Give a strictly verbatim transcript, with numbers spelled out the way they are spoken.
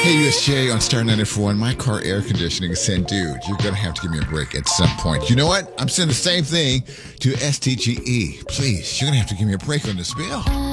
Hey, U S J on Star ninety-four, and my car air conditioning is saying, dude, you're going to have to give me a break at some point. You know what? I'm saying the same thing to S T G E. Please, you're going to have to give me a break on this bill.